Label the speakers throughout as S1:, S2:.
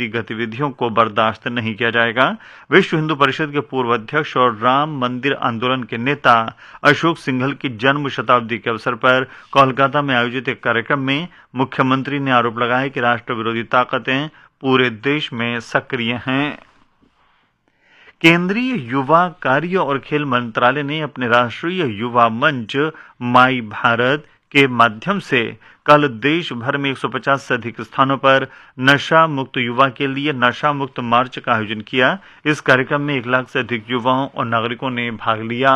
S1: विरोधी गतिविधियों को बर्दाश्त नहीं किया जाएगा। विश्व हिंदू परिषद के पूर्व अध्यक्ष और राम मंदिर आंदोलन के नेता अशोक सिंघल की जन्म शताब्दी के अवसर पर कोलकाता में आयोजित एक कार्यक्रम में मुख्यमंत्री ने आरोप लगाया कि राष्ट्र विरोधी ताकतें पूरे देश में सक्रिय हैं। केंद्रीय युवा कार्य और खेल मंत्रालय ने अपने राष्ट्रीय युवा मंच माई भारत के माध्यम से कल देश भर में 150 से अधिक स्थानों पर नशा मुक्त युवा के लिए नशा मुक्त मार्च का आयोजन किया। इस कार्यक्रम में 1 लाख से अधिक युवाओं और नागरिकों ने भाग लिया।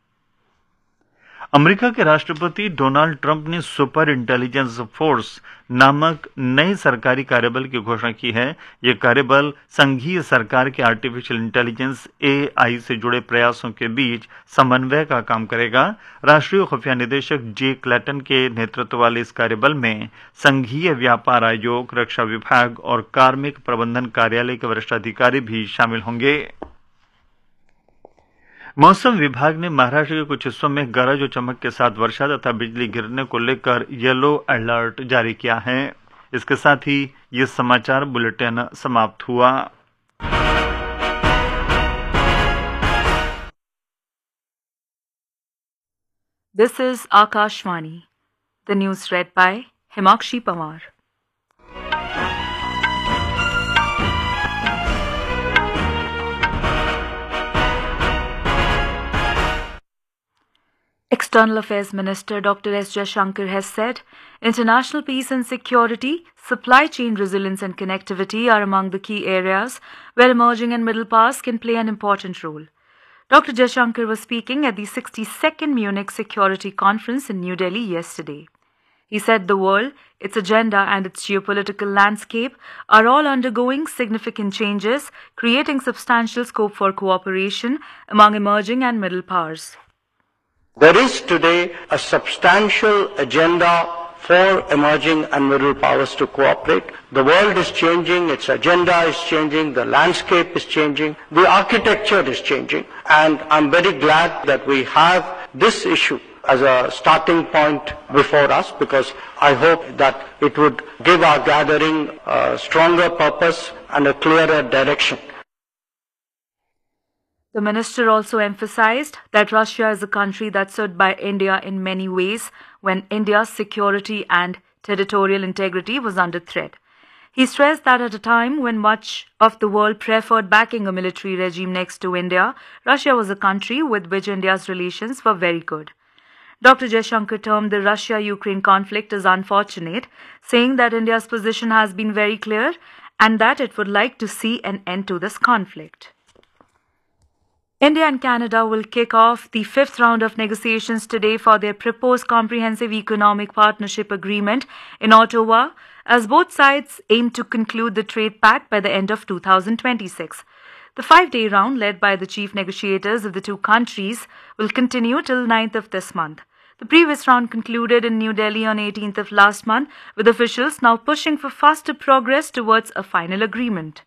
S1: अमेरिका के राष्ट्रपति डोनाल्ड ट्रंप ने सुपर इंटेलिजेंस फोर्स नामक नए सरकारी कार्यबल की घोषणा की है। यह कार्यबल संघीय सरकार के आर्टिफिशियल इंटेलिजेंस AI से जुड़े प्रयासों के बीच समन्वय का काम करेगा। राष्ट्रीय खुफिया निदेशक जे क्लेटन के नेतृत्व वाले इस कार्यबल में संघीय व्यापार आयोग, रक्षा विभाग और कार्मिक प्रबंधन कार्यालय के वरिष्ठ अधिकारी भी शामिल होंगे। मौसम विभाग ने महाराष्ट्र के कुछ हिस्सों में गरज और चमक के साथ वर्षा तथा बिजली गिरने को लेकर येलो अलर्ट जारी किया है। इसके साथ ही ये समाचार बुलेटिन समाप्त हुआ।
S2: This is Akashvani. The news read by Himakshi Pawar. External Affairs Minister Dr. S. Jaishankar has said international peace and security, supply chain resilience and connectivity are among the key areas where emerging and middle powers can play an important role. Dr. Jaishankar was speaking at the 62nd Munich Security Conference in New Delhi yesterday. He said the world, its agenda and its geopolitical landscape are all undergoing significant changes, creating substantial scope for cooperation among emerging and middle powers.
S3: There is today a substantial agenda for emerging and middle powers to cooperate. The world is changing, its agenda is changing, the landscape is changing, the architecture is changing, and I'm very glad that we have this issue as a starting point before us, because I hope that it would give our gathering a stronger purpose and a clearer direction.
S2: The minister also emphasized that Russia is a country that stood by India in many ways when India's security and territorial integrity was under threat. He stressed that at a time when much of the world preferred backing a military regime next to India, Russia was a country with which India's relations were very good. Dr. Jaishankar termed the Russia-Ukraine conflict as unfortunate, saying that India's position has been very clear and that it would like to see an end to this conflict. India and Canada will kick off the 5th round of negotiations today for their proposed Comprehensive Economic Partnership Agreement in Ottawa, as both sides aim to conclude the trade pact by the end of 2026. The 5-day round, led by the chief negotiators of the two countries, will continue till 9th of this month. The previous round concluded in New Delhi on 18th of last month, with officials now pushing for faster progress towards a final agreement.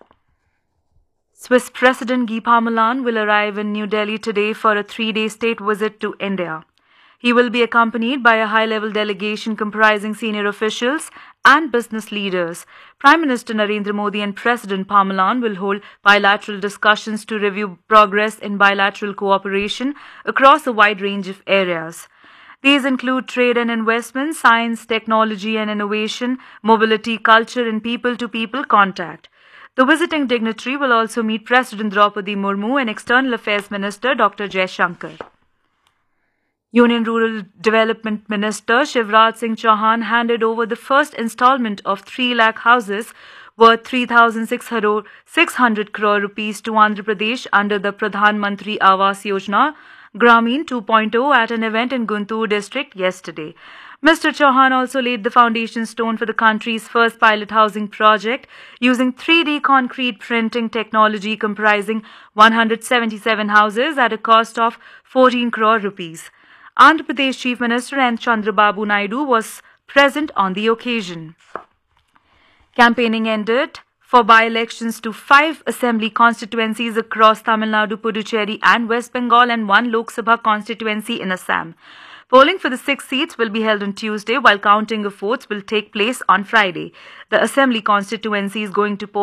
S2: Swiss President Guy Parmelin will arrive in New Delhi today for a 3-day state visit to India. He will be accompanied by a high-level delegation comprising senior officials and business leaders. Prime Minister Narendra Modi and President Parmelin will hold bilateral discussions to review progress in bilateral cooperation across a wide range of areas. These include trade and investment, science, technology and innovation, mobility, culture and people-to-people contact. The visiting dignitary will also meet President Draupadi Murmu and External Affairs Minister Dr. Jaishankar. Union Rural Development Minister Shivraj Singh Chauhan handed over the first installment of 3 lakh houses worth 3,600 crore rupees to Andhra Pradesh under the Pradhan Mantri Awas Yojana Gramin 2.0 at an event in Guntur district yesterday. Mr. Chauhan also laid the foundation stone for the country's first pilot housing project using 3D concrete printing technology comprising 177 houses at a cost of 14 crore rupees. Andhra Pradesh Chief Minister N. Chandrababu Naidu was present on the occasion. Campaigning ended for by-elections to 5 assembly constituencies across Tamil Nadu, Puducherry and West Bengal and 1 Lok Sabha constituency in Assam. Polling for the 6 seats will be held on Tuesday, while counting of votes will take place on Friday. The assembly constituency is going to poll